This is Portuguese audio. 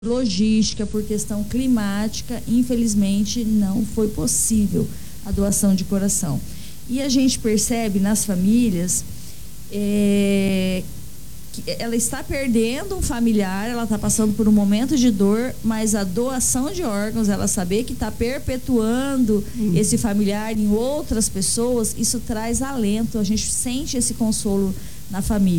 logística, por questão climática, infelizmente não foi possível a doação de coração. E a gente percebe nas famílias que ela está perdendo um familiar, ela está passando por um momento de dor, mas a doação de órgãos, ela saber que está perpetuando esse familiar em outras pessoas, isso traz alento, a gente sente esse consolo na família.